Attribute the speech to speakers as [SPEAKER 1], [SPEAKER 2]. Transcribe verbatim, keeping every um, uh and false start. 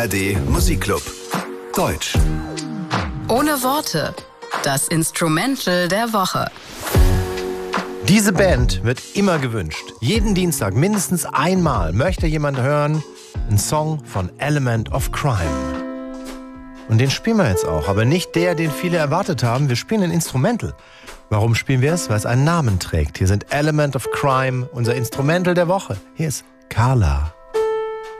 [SPEAKER 1] A R D Musikclub. Deutsch.
[SPEAKER 2] Ohne Worte. Das Instrumental der Woche.
[SPEAKER 3] Diese Band wird immer gewünscht. Jeden Dienstag mindestens einmal möchte jemand hören, einen Song von Element of Crime. Und den spielen wir jetzt auch, aber nicht der, den viele erwartet haben. Wir spielen ein Instrumental. Warum spielen wir es? Weil es einen Namen trägt. Hier sind Element of Crime, unser Instrumental der Woche. Hier ist Carla.